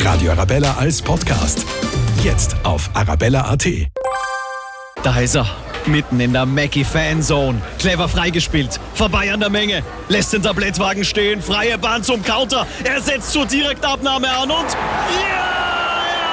Radio Arabella als Podcast. Jetzt auf arabella.at. Da ist er, mitten in der Mackie-Fanzone. Clever freigespielt, vorbei an der Menge. Lässt den Tablettwagen stehen, freie Bahn zum Counter. Er setzt zur Direktabnahme an und... Ja!